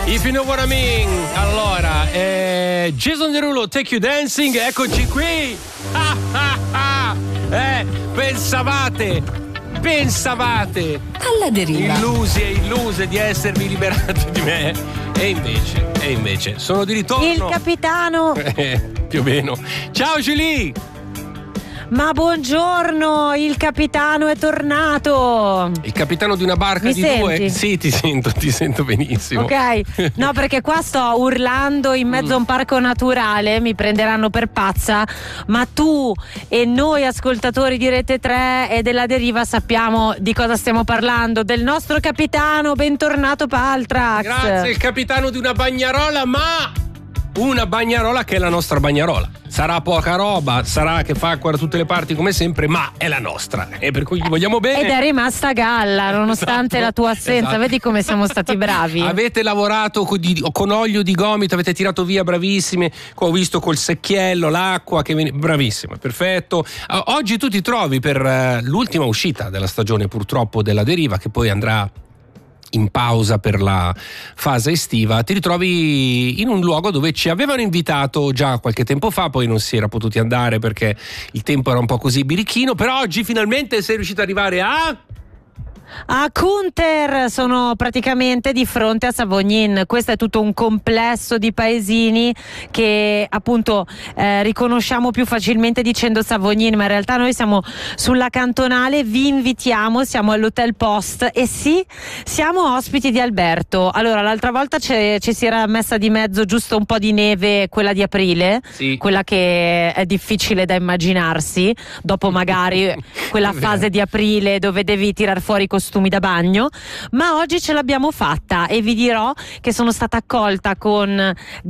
If you know what I mean. Allora, Jason Derulo, Take You Dancing, eccoci qui. Pensavate alla deriva, illuse di esservi liberati di me, e invece sono di ritorno il capitano. Più o meno. Ciao Julie. Ma buongiorno, il capitano è tornato. Il capitano di una barca di senti? due? Sì, ti sento benissimo. Ok, no, perché qua sto urlando in mezzo a un parco naturale, mi prenderanno per pazza, ma tu e noi ascoltatori di Rete 3 e della Deriva sappiamo di cosa stiamo parlando, del nostro capitano, bentornato Paltrax. Grazie, il capitano di una bagnarola, ma una bagnarola che è la nostra bagnarola. Sarà poca roba, sarà che fa ancora tutte le parti come sempre, ma è la nostra, e per cui gli vogliamo bene. Ed è rimasta a galla nonostante la tua assenza. Esatto. Vedi come siamo stati bravi. Avete lavorato con olio di gomito, avete tirato via, bravissime. Ho visto col secchiello, l'acqua bravissime, perfetto. Oggi tu ti trovi per l'ultima uscita della stagione, purtroppo, della Deriva, che poi andrà in pausa per la fase estiva. Ti ritrovi in un luogo dove ci avevano invitato già qualche tempo fa, poi non si era potuti andare perché il tempo era un po' così birichino, però oggi finalmente sei riuscito ad arrivare a Kunter. Sono praticamente di fronte a Savognin. Questo è tutto un complesso di paesini che appunto riconosciamo più facilmente dicendo Savognin, ma in realtà noi siamo sulla cantonale. Vi invitiamo, siamo all'Hotel Post e sì, siamo ospiti di Alberto. Allora, l'altra volta ci si era messa di mezzo giusto un po' di neve, quella di aprile, sì, quella che è difficile da immaginarsi dopo magari quella fase di aprile dove devi tirar fuori i costumi da bagno, ma oggi ce l'abbiamo fatta e vi dirò che sono stata accolta con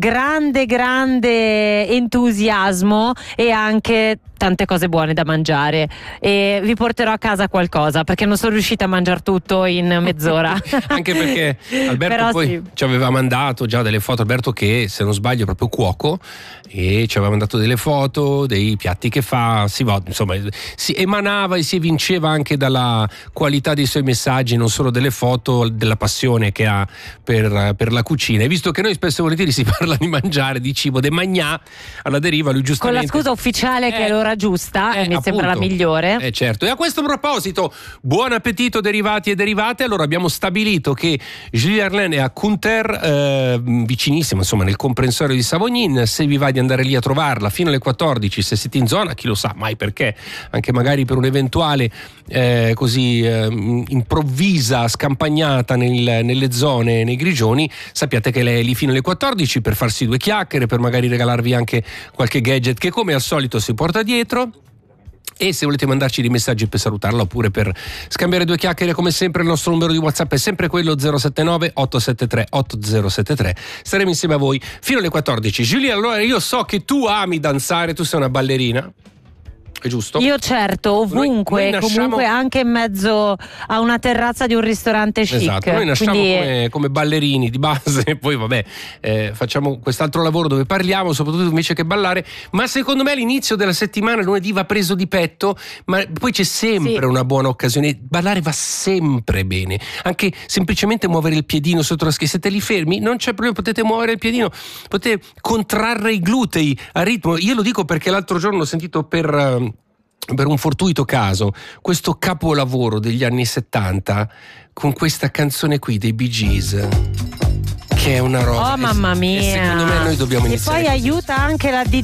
grande entusiasmo e anche tante cose buone da mangiare, e vi porterò a casa qualcosa perché non sono riuscita a mangiare tutto in mezz'ora. Anche perché Alberto però poi sì, ci aveva mandato già delle foto. Alberto, che se non sbaglio è proprio cuoco, e ci aveva mandato delle foto dei piatti che fa, insomma si emanava e si evinceva anche dalla qualità dei suoi messaggi, non solo delle foto, della passione che ha per la cucina. E visto che noi spesso e volentieri si parla di mangiare, di cibo, de magnà alla Deriva, lui giustamente con la scusa ufficiale che è l'ora giusta, mi appunto, sembra la migliore. Certo. E a questo proposito, buon appetito derivati e derivate. Allora, abbiamo stabilito che Julie Arlene è a Kunter, vicinissimo, insomma, nel comprensorio di Savognin. Se vi va di andare lì a trovarla fino alle 14, se siete in zona, chi lo sa, mai perché, anche magari per un'eventuale improvvisa scampagnata nelle zone, nei grigioni, sappiate che lei è lì fino alle 14 per farsi due chiacchiere, per magari regalarvi anche qualche gadget che come al solito si porta dietro. E se volete mandarci dei messaggi per salutarla oppure per scambiare due chiacchiere, come sempre il nostro numero di WhatsApp è sempre quello 079 873 8073. Staremo insieme a voi fino alle 14. Giulia, allora io so che tu ami danzare, tu sei una ballerina, è giusto? Io certo, ovunque, noi nasciamo... comunque anche in mezzo a una terrazza di un ristorante chic. Esatto, noi nasciamo come ballerini di base, poi vabbè, facciamo quest'altro lavoro dove parliamo, soprattutto invece che ballare, ma secondo me all'inizio della settimana lunedì va preso di petto, ma poi c'è sempre una buona occasione. Ballare va sempre bene, anche semplicemente muovere il piedino sotto la schiena. Se te li fermi non c'è problema, potete muovere il piedino, potete contrarre i glutei a ritmo. Io lo dico perché l'altro giorno ho sentito per un fortuito caso questo capolavoro degli anni 70 con questa canzone qui dei Bee Gees, che è una roba. Oh mamma mia! E secondo me noi dobbiamo iniziare. E poi aiuta anche la